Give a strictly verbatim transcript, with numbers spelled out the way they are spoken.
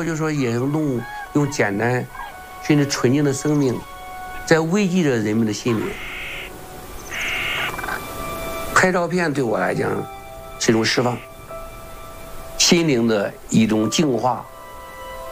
说，就说野生动物用简单甚至纯净的生命，在慰藉着人们的心灵。拍照片对我来讲是一种释放，心灵的一种净化。